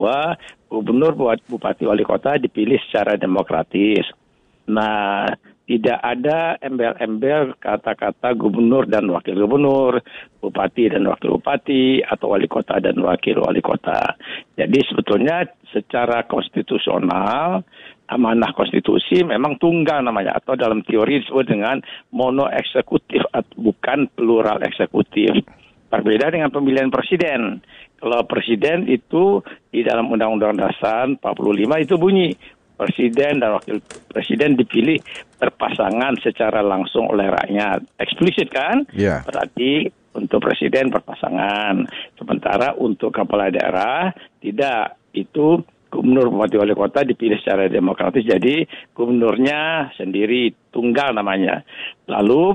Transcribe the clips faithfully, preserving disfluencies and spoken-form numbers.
bahwa gubernur, bupati, wali kota dipilih secara demokratis. Nah, tidak ada embel-embel kata-kata gubernur dan wakil gubernur, bupati dan wakil bupati, atau wali kota dan wakil wali kota. Jadi sebetulnya secara konstitusional, amanah konstitusi memang tunggal namanya, atau dalam teori disebut dengan mono eksekutif, bukan plural eksekutif. Berbeda dengan pemilihan presiden. Kalau presiden itu di dalam Undang-Undang Dasar empat puluh lima itu bunyi, presiden dan wakil presiden dipilih berpasangan secara langsung oleh rakyat. Eksplisit kan? Yeah. Berarti untuk presiden berpasangan. Sementara untuk kepala daerah tidak. Itu gubernur, bupati, wali kota dipilih secara demokratis. Jadi gubernurnya sendiri, tunggal namanya. Lalu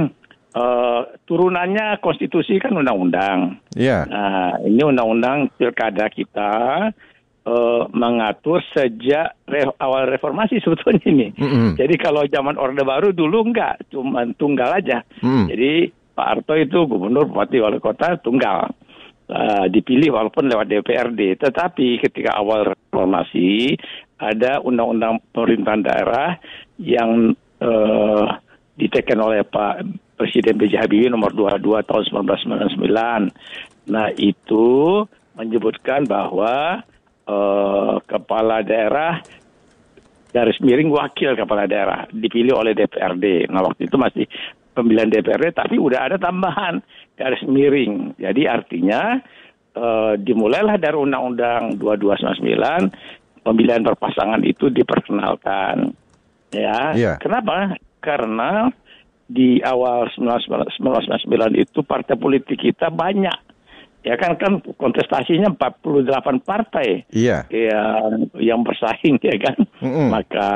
uh, turunannya konstitusi kan undang-undang. Yeah. Nah, ini undang-undang pilkada kita Uh, mengatur sejak re- awal reformasi sebetulnya ini. Mm-hmm. Jadi kalau zaman Orde Baru dulu enggak, cuma tunggal aja. Mm. Jadi Pak Harto itu gubernur, bupati, wali kota tunggal. Uh, dipilih walaupun lewat D P R D. Tetapi ketika awal reformasi ada undang-undang pemerintahan daerah yang uh, diteken oleh Pak Presiden B J Habibie nomor dua puluh dua tahun seribu sembilan ratus sembilan puluh sembilan. Nah, itu menyebutkan bahwa Uh, kepala daerah garis miring wakil kepala daerah dipilih oleh D P R D. Nah, waktu itu masih pemilihan D P R D, tapi udah ada tambahan garis miring. Jadi artinya uh, dimulailah dari Undang-Undang dua puluh dua sembilan puluh sembilan pemilihan berpasangan itu diperkenalkan. Ya, yeah. Kenapa? Karena di awal seribu sembilan ratus sembilan puluh sembilan itu partai politik kita banyak. Ya kan kan kontestasinya empat puluh delapan partai iya. yang yang bersaing ya kan. Mm-hmm. Maka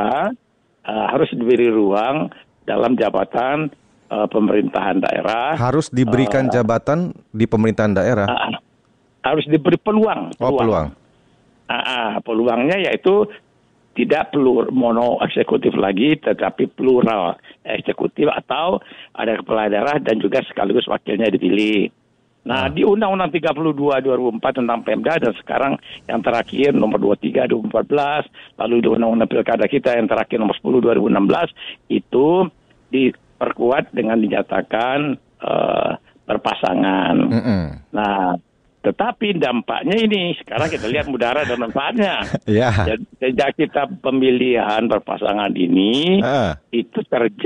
uh, harus diberi ruang dalam jabatan uh, pemerintahan daerah. Harus diberikan uh, jabatan di pemerintahan daerah. Uh, harus diberi peluang. peluang. Oh, peluang. Uh, uh, peluangnya yaitu tidak plur mono eksekutif lagi, tetapi plural eksekutif, atau ada kepala daerah dan juga sekaligus wakilnya dipilih. Nah, di Undang-Undang tiga puluh dua dua ribu empat tentang Pemda, dan sekarang yang terakhir nomor dua puluh tiga dua ribu empat belas, lalu di Undang-Undang Pilkada kita yang terakhir nomor sepuluh dua ribu enam belas, itu diperkuat dengan dinyatakan uh, berpasangan. Mm-hmm. Nah, tetapi dampaknya ini, sekarang kita lihat mudarat dan manfaatnya. Yeah. Sejak kita pemilihan berpasangan ini, uh. itu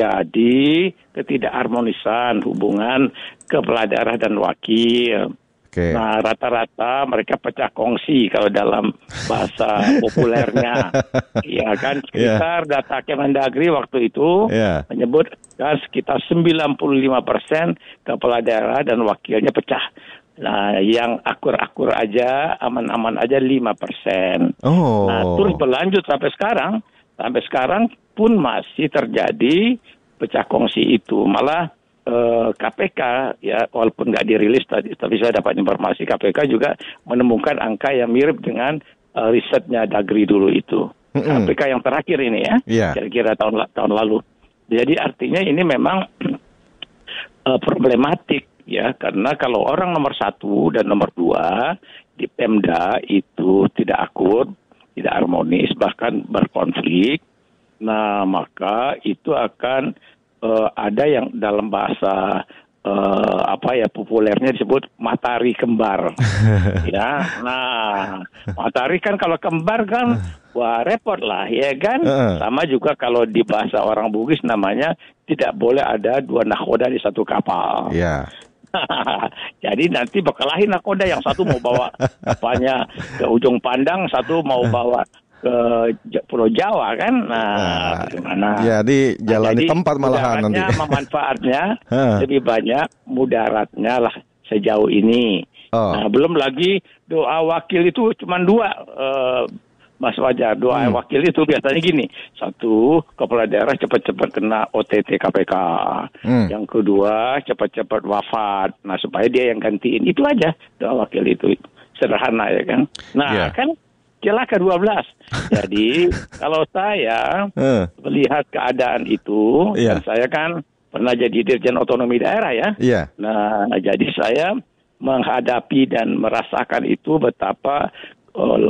terjadi ketidakharmonisan hubungan kepala daerah dan wakil. Okay. Nah, rata-rata mereka pecah kongsi kalau dalam bahasa populernya. Ya kan, sekitar yeah. data Kemendagri waktu itu yeah. menyebutkan sekitar sembilan puluh lima persen kepala daerah dan wakilnya pecah. Nah, yang akur-akur aja, aman-aman aja lima persen. Oh. Nah, terus berlanjut sampai sekarang. Sampai sekarang pun masih terjadi pecah kongsi itu. Malah eh, K P K, ya walaupun nggak dirilis tadi, tapi saya dapat informasi K P K juga menemukan angka yang mirip dengan eh, risetnya Dagri dulu itu. Mm-hmm. K P K yang terakhir ini ya, yeah. kira-kira tahun, tahun lalu. Jadi artinya ini memang eh, problematik. Ya, karena kalau orang nomor satu dan nomor dua di Pemda itu tidak akur, tidak harmonis, bahkan berkonflik, nah maka itu akan uh, ada yang dalam bahasa uh, apa ya populernya disebut matahari kembar. Ya, nah matahari kan kalau kembar kan wah repot lah, ya kan. Sama juga kalau di bahasa orang Bugis namanya tidak boleh ada dua nakoda di satu kapal. Iya. Yeah. Jadi nanti berkelahi nakoda, yang satu mau bawa kapalnya ke ujung pandang, satu mau bawa ke Pulau Jawa kan. Nah, bagaimana? Jadi jalan nah, di tempat malahan nanti. Manfaatnya lebih banyak mudaratnya lah sejauh ini. Oh. Nah, belum lagi doa wakil itu cuma dua. Uh, Mas Wajar, doa hmm. wakil itu biasanya gini. Satu, kepala daerah cepat-cepat kena O T T K P K. Hmm. Yang kedua, cepat-cepat wafat. Nah, supaya dia yang gantiin. Itu aja doa wakil itu. Sederhana ya kan. Nah, yeah. kan celaka dua belas. Jadi, kalau saya uh. melihat keadaan itu, yeah. dan saya kan pernah jadi dirjen otonomi daerah ya. Yeah. Nah, jadi saya menghadapi dan merasakan itu betapa uh,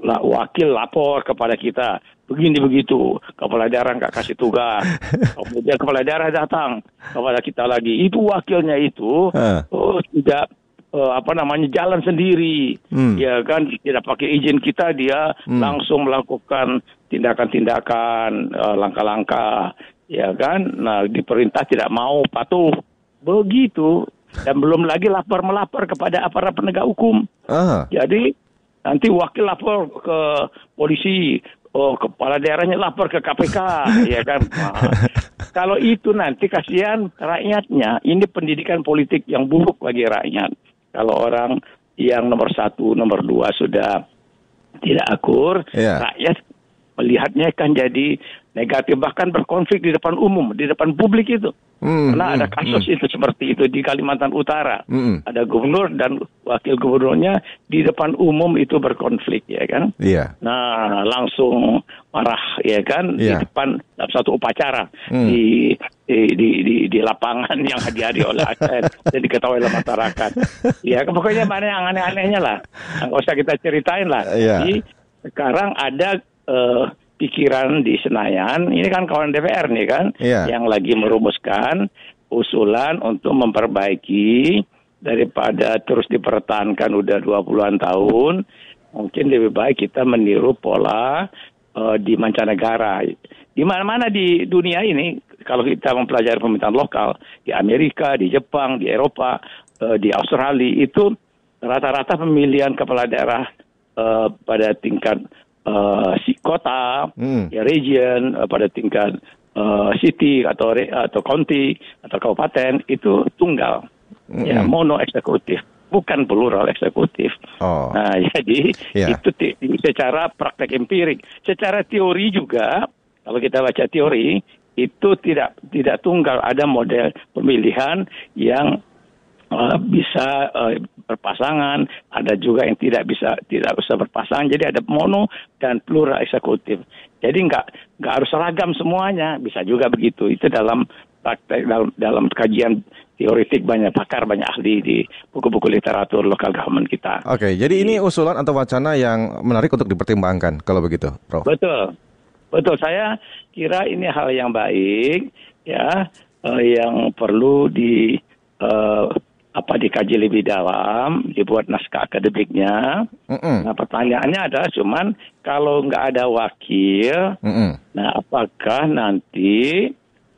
wakil lapor kepada kita, begini begitu, kepala daerah nggak kasih tugas, kemudian kepala daerah datang kepada kita lagi, itu wakilnya itu uh. oh, tidak uh, apa namanya jalan sendiri, hmm. ya kan, tidak pakai izin kita, dia hmm. langsung melakukan tindakan-tindakan, uh, langkah-langkah, ya kan, nah diperintah tidak mau patuh, begitu, dan belum lagi lapor melapor kepada aparat penegak hukum, uh. jadi nanti wakil lapor ke polisi, oh kepala daerahnya lapor ke K P K, ya kan. Nah, kalau itu nanti kasihan rakyatnya. Ini pendidikan politik yang buruk bagi rakyat. Kalau orang yang nomor satu, nomor dua sudah tidak akur, yeah. rakyat melihatnya kan jadi negatif, bahkan berkonflik di depan umum, di depan publik itu. Mm, Karena mm, ada kasus mm. itu seperti itu di Kalimantan Utara. Mm. Ada gubernur dan wakil gubernurnya di depan umum itu berkonflik, ya kan? Yeah. Nah, langsung marah, ya kan? Yeah. Di depan dalam satu upacara mm. di, di di di di lapangan yang dihadiri oleh A S N dan diketahui oleh masyarakat. Ya, pokoknya mana yang aneh-anehnya lah. Nggak usah kita ceritain lah. Yeah. Jadi sekarang ada Uh, pikiran di Senayan, ini kan kawan D P R nih kan, yeah. yang lagi merumuskan usulan untuk memperbaiki daripada terus dipertahankan udah dua puluhan tahun, mungkin lebih baik kita meniru pola uh, di mancanegara. Di mana-mana di dunia ini, kalau kita mempelajari pemerintahan lokal, di Amerika, di Jepang, di Eropa, uh, di Australia, itu rata-rata pemilihan kepala daerah uh, pada tingkat Uh, si kota, hmm. ya region, uh, pada tingkat uh, city atau re, atau county atau kabupaten itu tunggal, hmm. ya mono eksekutif, bukan plural eksekutif. Oh. Nah, jadi yeah. itu t- secara praktek empirik, secara teori juga kalau kita baca teori itu tidak tidak tunggal, ada model pemilihan yang Uh, bisa uh, berpasangan, ada juga yang tidak bisa tidak bisa berpasangan. Jadi ada mono dan plural eksekutif. Jadi nggak nggak harus seragam semuanya, bisa juga begitu. Itu dalam praktek dalam, dalam kajian teoritik banyak pakar, banyak ahli di buku-buku literatur lokal government kita. Oke, jadi ini usulan atau wacana yang menarik untuk dipertimbangkan kalau begitu, Prof. Betul, betul. Saya kira ini hal yang baik, ya, uh, yang perlu di uh, apa dikaji lebih dalam, dibuat naskah akademiknya. Mm-mm. Nah, pertanyaannya adalah cuman kalau nggak ada wakil, Mm-mm. nah apakah nanti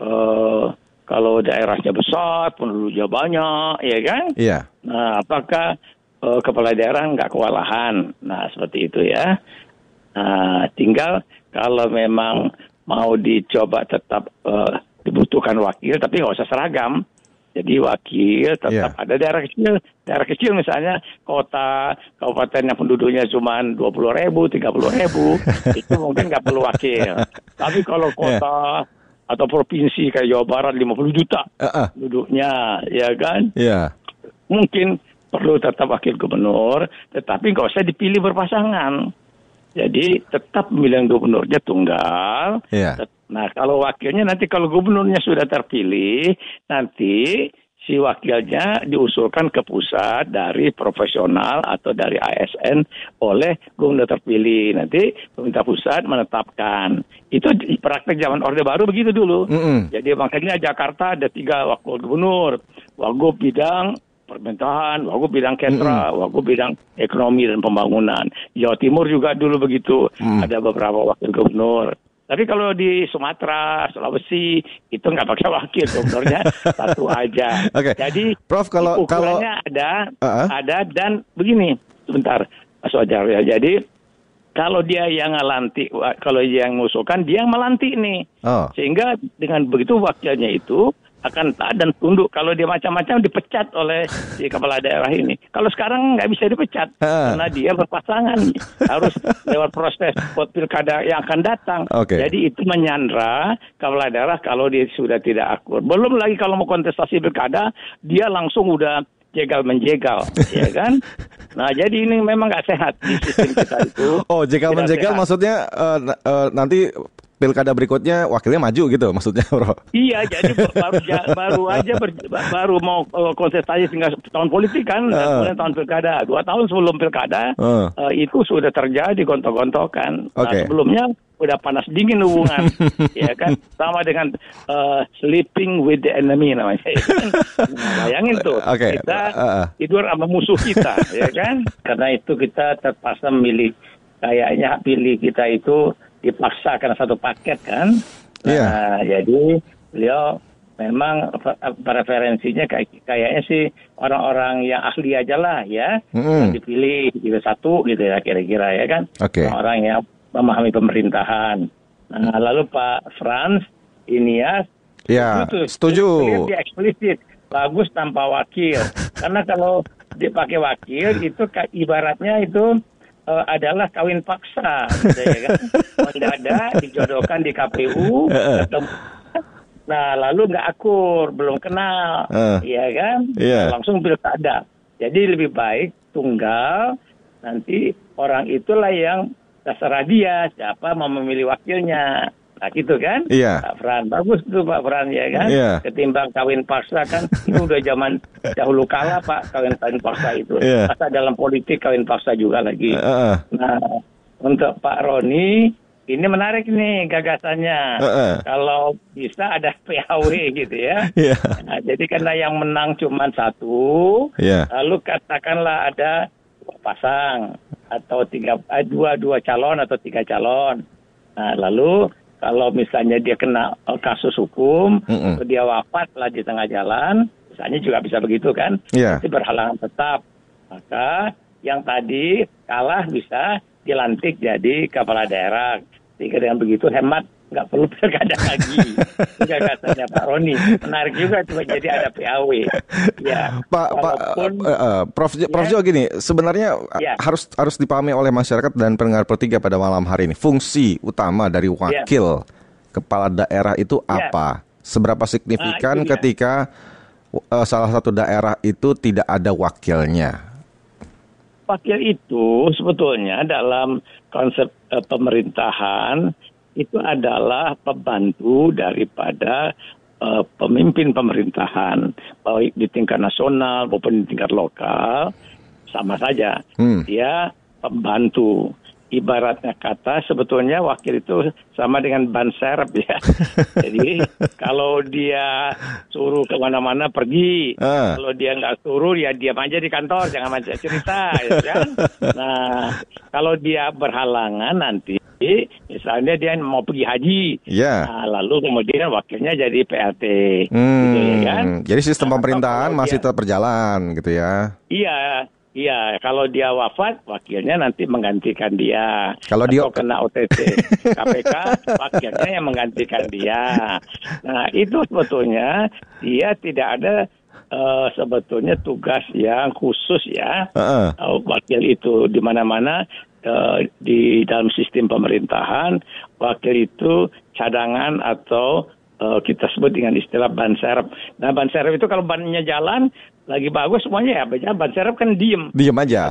uh, kalau daerahnya besar, penduduknya banyak, ya kan? Yeah. Nah, apakah uh, kepala daerah nggak kewalahan? Nah, seperti itu ya. Nah, tinggal kalau memang mau dicoba tetap uh, dibutuhkan wakil, tapi nggak usah seragam. Jadi wakil tetap yeah. ada daerah kecil, daerah kecil misalnya kota, kabupaten yang penduduknya cuma dua puluh ribu, tiga puluh ribu, itu mungkin nggak perlu wakil. Tapi kalau kota yeah. atau provinsi kayak Jawa Barat lima puluh juta uh-uh. penduduknya, ya kan? Yeah. Mungkin perlu tetap wakil gubernur, tetapi nggak usah dipilih berpasangan. Jadi tetap pemilihan gubernurnya tunggal. Yeah. Nah, kalau wakilnya nanti kalau gubernurnya sudah terpilih, nanti si wakilnya diusulkan ke pusat dari profesional atau dari A S N oleh gubernur terpilih. Nanti pemerintah pusat menetapkan. Itu praktek zaman Orde Baru begitu dulu. Mm-hmm. Jadi makanya Jakarta ada tiga wakil gubernur. Wagub bidang pemerintahan, wagub bidang Kesra, mm-hmm. wagub bidang ekonomi dan pembangunan. Jawa Timur juga dulu begitu. Mm. Ada beberapa wakil gubernur. Tapi kalau di Sumatera, Sulawesi itu nggak pakai wakil, gubernurnya satu aja. Okay. Jadi Prof, kalau ukurannya kalau, ada, uh-uh. ada dan begini, sebentar, Mas Wajar ya. Jadi kalau dia yang ngelantik, kalau dia yang mengusulkan, dia yang melantik nih, oh. sehingga dengan begitu wakilnya itu akan taat dan tunduk. Kalau dia macam-macam dipecat oleh si kepala daerah ini. Kalau sekarang nggak bisa dipecat ha. karena dia berpasangan, harus lewat proses pilkada yang akan datang. Okay. Jadi itu menyandra kepala daerah kalau dia sudah tidak akur. Belum lagi kalau mau kontestasi pilkada, dia langsung udah jegal menjegal, ya kan? Nah, jadi ini memang nggak sehat di sistem kita itu. Oh, jegal menjegal sehat. Maksudnya uh, uh, nanti pilkada berikutnya wakilnya maju gitu maksudnya, Bro? Iya, jadi baru baru aja ber, baru mau kontestasi tinggal tahun politik kan, uh. kemudian tahun pilkada. Dua tahun sebelum pilkada uh. Uh, itu sudah terjadi gontok-gontokan. Okay. Nah, sebelumnya udah panas dingin hubungan, ya kan, sama dengan uh, sleeping with the enemy namanya. Ya kan? Nah, bayangin tuh, okay. kita uh. tidur sama musuh kita, ya kan? Karena itu kita terpaksa memilih, kayaknya pilih kita itu dipaksa karena satu paket kan. Nah, yeah. jadi beliau memang preferensinya kayak kayaknya sih orang-orang yang ahli aja lah ya, mm. yang dipilih gitu satu gitu ya kira-kira ya kan. Okay. Orang yang memahami pemerintahan. Nah, lalu Pak Frans Inias, ya, setuju. Dia eksplisit, bagus tanpa wakil. Karena kalau dipakai wakil itu ibaratnya itu uh, adalah kawin paksa, gitu ya kan? Mendadak dijodohkan di K P U, ketemu. Nah, lalu nggak akur, belum kenal, uh, ya kan? Yeah. Langsung pilkada. Jadi lebih baik tunggal, nanti orang itulah yang terserah dia siapa mau memilih wakilnya. Nah gitu kan, yeah. Pak Fran, bagus tuh Pak Fran ya kan, yeah. Ketimbang kawin paksa kan, itu udah zaman dahulu kala Pak, kawin kawin paksa itu, yeah. Masa dalam politik kawin paksa juga lagi. Uh-uh. Nah untuk Pak Roni ini menarik nih gagasannya, uh-uh. kalau bisa ada P H W gitu ya. Yeah. Nah, jadi karena yang menang cuma satu, yeah. lalu katakanlah ada pasang atau tiga eh, dua dua calon atau tiga calon. Nah lalu kalau misalnya dia kena kasus hukum, mm-mm. atau dia wafat lah di tengah jalan, misalnya juga bisa begitu kan, yeah. Itu berhalangan tetap. Maka yang tadi kalah bisa dilantik jadi kepala daerah. Sehingga dengan begitu hemat, nggak perlu pilkada lagi. Itu gagasannya Pak Roni. Menarik juga cuma jadi ada P H W. Ya, Pak, Pak, uh, uh, Prof, ya, Prof Jo gini, sebenarnya ya. harus harus dipahami oleh masyarakat dan pendengar Pro tiga pada malam hari ini. Fungsi utama dari wakil ya. kepala daerah itu apa? Ya. Seberapa signifikan nah, ketika uh, salah satu daerah itu tidak ada wakilnya? Wakil itu sebetulnya dalam konsep uh, pemerintahan itu adalah pembantu daripada uh, pemimpin pemerintahan, baik di tingkat nasional maupun di tingkat lokal, sama saja. Hmm. Dia pembantu. Ibaratnya kata sebetulnya wakil itu sama dengan ban serep ya. Jadi kalau dia suruh kemana-mana pergi, uh. kalau dia nggak suruh ya diam aja di kantor, jangan macam cerita, ya kan? Nah kalau dia berhalangan nanti, misalnya dia mau pergi haji, yeah. nah, lalu kemudian wakilnya jadi P L T, hmm. gitu ya kan? Jadi sistem nah, pemerintahan masih dia, tetap berjalan, gitu ya? Iya. Iya, kalau dia wafat, wakilnya nanti menggantikan dia. Kalau dia kena O T T K P K, wakilnya yang menggantikan dia. Nah, itu sebetulnya dia tidak ada uh, sebetulnya tugas yang khusus ya. Uh-uh. Uh, wakil itu di mana-mana uh, di dalam sistem pemerintahan, wakil itu cadangan atau uh, kita sebut dengan istilah ban serep. Nah, ban serep itu kalau bannya jalan lagi bagus semuanya ya, ban serep kan diem. Diem aja.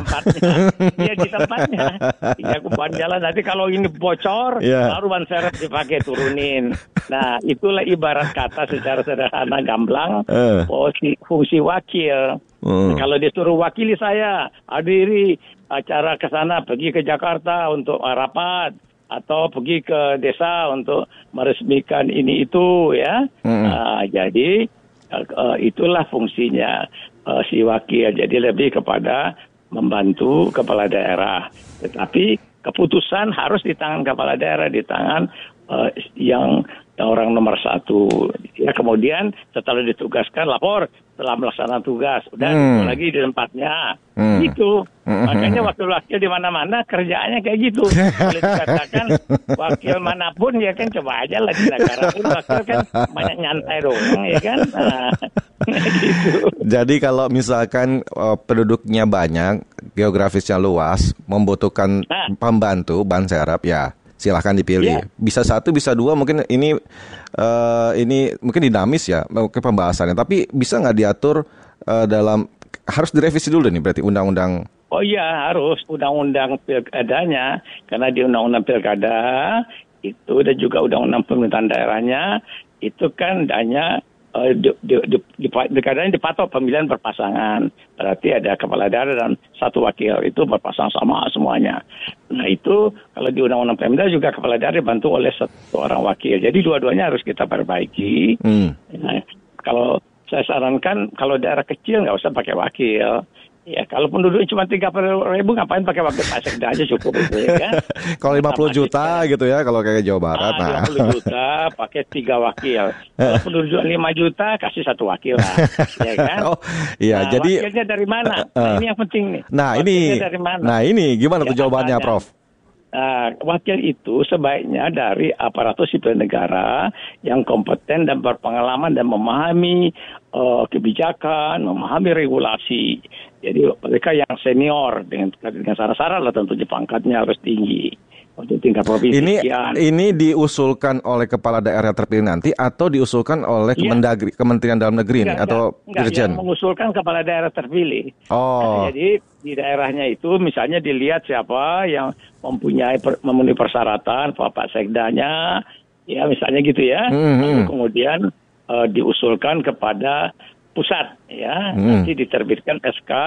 Iya di tempatnya. Iya ban jalan. Nanti kalau ini bocor, yeah. baru ban serep dipakai turunin. Nah itulah ibarat kata secara sederhana gamblang, uh. fungsi, fungsi wakil. Uh. Nah, kalau disuruh wakili saya, hadiri acara ke sana, pergi ke Jakarta untuk rapat, atau pergi ke desa untuk meresmikan ini itu ya. Uh. Nah, jadi Uh, itulah fungsinya uh, si wakil. Jadi lebih kepada membantu kepala daerah. Tetapi keputusan harus di tangan kepala daerah, di tangan uh, yang orang nomor satu. Ya kemudian setelah ditugaskan lapor setelah melaksanakan tugas, udah hmm. lagi di tempatnya. Hmm. Gitu. Hmm. Makanya wakil-wakil di mana-mana kerjaannya kayak gitu. Boleh dikatakan wakil manapun ya kan, coba aja lah di negara pun wakil kan banyak nyantai doang ya kan. Nah, gitu. Jadi kalau misalkan uh, penduduknya banyak, geografisnya luas, membutuhkan nah. pembantu ban serep ya silahkan dipilih. Yeah. Bisa satu, bisa dua, mungkin ini uh, ini mungkin dinamis ya ke pembahasannya. Tapi bisa nggak diatur uh, dalam, harus direvisi dulu nih berarti undang-undang. Oh iya harus undang-undang pilkadanya, karena di undang-undang pilkada itu dan juga undang-undang pemerintahan daerahnya itu kan hanya uh, di, di, di, di, di, kadang dipatok pemilihan berpasangan. Berarti ada kepala daerah dan satu wakil itu berpasangan sama semuanya. Nah itu kalau di undang-undang Pemda juga kepala daerah dibantu oleh satu orang wakil. Jadi dua-duanya harus kita perbaiki. Hmm. Nah, kalau saya sarankan kalau daerah kecil nggak usah pakai wakil. Ya, kalau penduduknya cuma tiga puluh ribu, ngapain pakai wakil Pak Sekda aja cukup itu ya kan? Kalau lima puluh juta gitu ya, kalau kayak Jawa Barat. Ah, lima puluh juta pakai tiga wakil. Kalau penduduk lima juta kasih satu wakil lah, ya kan? Oh, iya. Nah, jadi wakilnya dari mana? Nah, ini yang penting nih. Nah wakilnya ini, dari mana? Nah ini gimana ya, tuh jawabannya, Prof? Nah, wakil itu sebaiknya dari aparatur sipil negara yang kompeten dan berpengalaman dan memahami uh, kebijakan, memahami regulasi. Jadi mereka yang senior dengan dengan syarat-syarat lah tentunya pangkatnya harus tinggi untuk tingkat provinsi. Ini ini diusulkan oleh kepala daerah terpilih nanti atau diusulkan oleh ya. Kemendagri, Kementerian Dalam Negeri enggak, ini atau Dirjen? Yang mengusulkan kepala daerah terpilih. Oh. Nah, jadi di daerahnya itu misalnya dilihat siapa yang mempunyai memenuhi persyaratan, Pak Sekdanya, ya misalnya gitu ya. Mm-hmm. Lalu kemudian uh, diusulkan kepada pusat, ya mm. nanti diterbitkan S K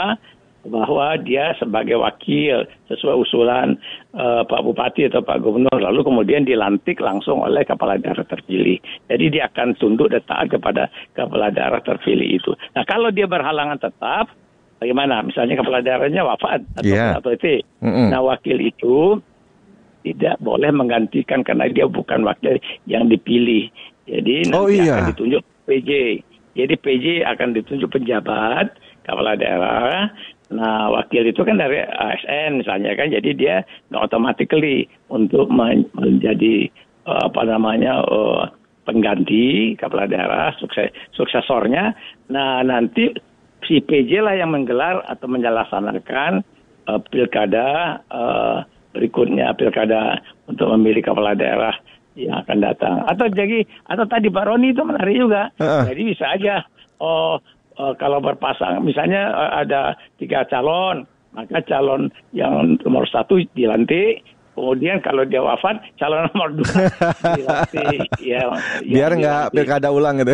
bahwa dia sebagai wakil sesuai usulan uh, Pak Bupati atau Pak Gubernur, lalu kemudian dilantik langsung oleh kepala daerah terpilih. Jadi dia akan tunduk dan taat kepada kepala daerah terpilih itu. Nah kalau dia berhalangan tetap, bagaimana? Misalnya kepala daerahnya wafat atau yeah. atau itu, mm-hmm. nah wakil itu tidak boleh menggantikan karena dia bukan wakil yang dipilih. Jadi nanti oh, iya. akan ditunjuk P J. Jadi P J akan ditunjuk penjabat kepala daerah. Nah, wakil itu kan dari A S N misalnya kan, jadi dia nggak automatically untuk men- menjadi uh, apa namanya uh, pengganti kepala daerah, sukses suksesornya. Nah, nanti si P J lah yang menggelar atau menjelaksanakan uh, pilkada uh, berikutnya, pilkada untuk memilih kepala daerah yang akan datang. Atau jadi atau tadi Pak Roni itu menarik juga. Uh-uh. Jadi bisa aja oh uh, kalau berpasang misalnya uh, ada tiga calon, maka calon yang nomor satu dilantik, kemudian kalau dia wafat calon nomor dua dilantik. Ya, biar nggak pilkada ulang gitu.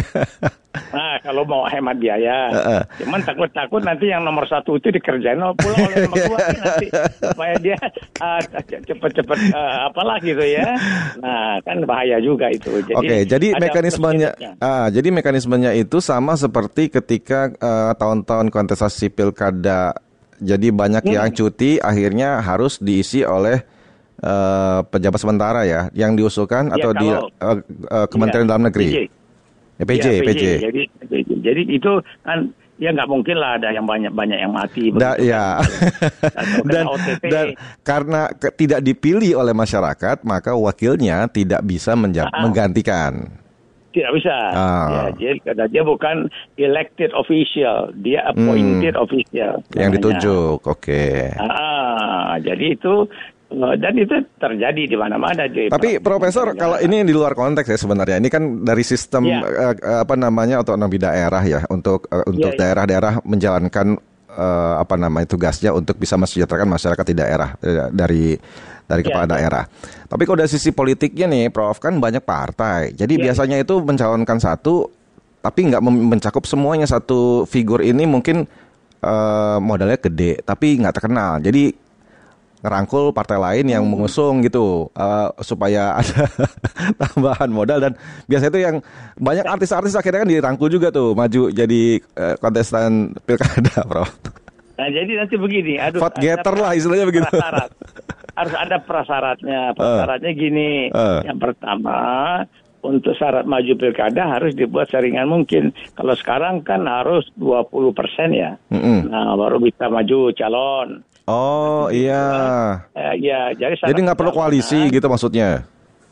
Nah, kalau mau hemat biaya, uh-uh. cuman takut-takut nanti yang nomor satu itu dikerjain pulang oleh nomor dua nanti supaya dia uh, cepet-cepet uh, apalah gitu ya. Nah, kan bahaya juga itu. Jadi, Oke, okay, jadi mekanismenya, uh, jadi mekanismenya itu sama seperti ketika uh, tahun-tahun kontestasi pilkada. Jadi banyak hmm. yang cuti, akhirnya harus diisi oleh uh, pejabat sementara ya, yang diusulkan ya, atau kalau, di uh, uh, Kementerian ya, Dalam Negeri. P J. Ya, P J, ya, P J. Jadi, jadi itu kan ya nggak mungkin lah ada yang banyak-banyak yang mati. Da, ya. dan, dan karena ke, tidak dipilih oleh masyarakat, maka wakilnya tidak bisa menja- ah, menggantikan. Tidak bisa. Ah. Ya, jadi karena dia bukan elected official, dia appointed hmm. official. Yang ditunjuk, oke. Okay. Ah, jadi itu. Dan itu terjadi di mana-mana. Tapi Profesor, kalau ini di luar konteks ya sebenarnya. Ini kan dari sistem ya. uh, apa namanya otonomi daerah ya untuk uh, untuk ya, daerah-daerah ya. menjalankan uh, apa namanya tugasnya untuk bisa mensejahterakan masyarakat di daerah uh, dari dari ya, kepala ya. daerah. Tapi kalau dari sisi politiknya nih, Prof, kan banyak partai. Jadi ya, biasanya ya. itu mencalonkan satu, tapi nggak mencakup semuanya. Satu figur ini mungkin uh, modalnya gede, tapi nggak terkenal. Jadi ngerangkul partai lain yang mengusung gitu uh, supaya ada tambahan modal, dan biasanya itu yang banyak artis-artis akhirnya kan dirangkul juga tuh maju jadi uh, kontestan pilkada, Prof. Nah jadi nanti begini, aduh, vote getter lah istilahnya begitu. Prasyarat. Harus ada prasyaratnya. Prasyaratnya uh, gini, uh. yang pertama untuk syarat maju pilkada harus dibuat seringan mungkin. Kalau sekarang kan harus dua puluh persen ya, mm-hmm. nah baru bisa maju calon. Oh jadi, iya. Uh, ya, jadi jadi nggak perlu koalisi kan, gitu maksudnya?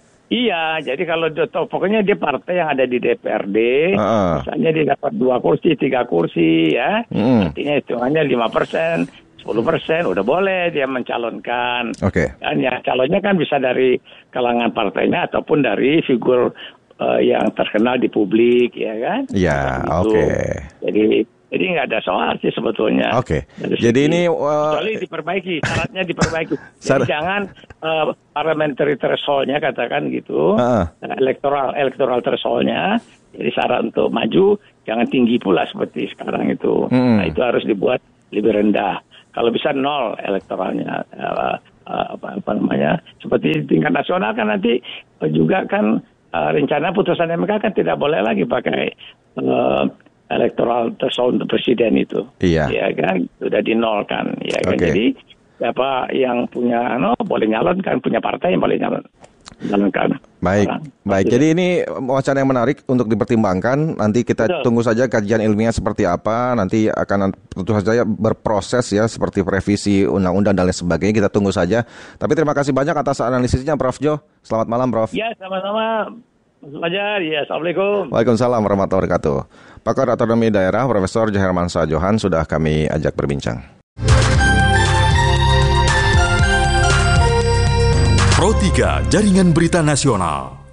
Iya, jadi kalau pokoknya dia partai yang ada di D P R D, uh-uh. misalnya dia dapat dua kursi, tiga kursi, ya, mm. artinya hitungannya lima persen, sepuluh persen, udah boleh dia mencalonkan. Oke. Okay. Kan ya calonnya kan bisa dari kalangan partainya ataupun dari figur uh, yang terkenal di publik, ya kan? Iya, oke. Okay. Jadi Jadi nggak ada soal sih sebetulnya. Oke. Okay. Jadi ini uh, kecuali diperbaiki, syaratnya diperbaiki. Jadi jangan uh, parliamentary threshold-nya katakan gitu, uh-uh. electoral electoral threshold-nya. Jadi syarat untuk maju jangan tinggi pula seperti sekarang itu. Hmm. Nah itu harus dibuat lebih rendah. Kalau bisa nol elektoralnya. Uh, uh, apa, apa namanya? Seperti tingkat nasional kan nanti uh, juga kan uh, rencana putusan M K kan tidak boleh lagi pakai Uh, elektoral threshold untuk presiden itu, iya, ya kan sudah dinolkan, ya kan. Okay. Jadi siapa yang punya, no boleh nyalon kan, punya partai yang boleh nyalon. Nyalonkan. Baik, orang. baik. Jadi ini wacana yang menarik untuk dipertimbangkan. Nanti kita Betul. tunggu saja kajian ilmiah seperti apa. Nanti akan tentu saja berproses ya, seperti revisi undang-undang dan lain sebagainya. Kita tunggu saja. Tapi terima kasih banyak atas analisisnya, Prof Jo. Selamat malam, Prof. Ya, sama-sama. Belajar, ya, Assalamualaikum. Waalaikumsalam warahmatullahi wabarakatuh. Pakar Otonomi Daerah Profesor Johermansyah Johan sudah kami ajak berbincang. Pro tiga Jaringan Berita Nasional.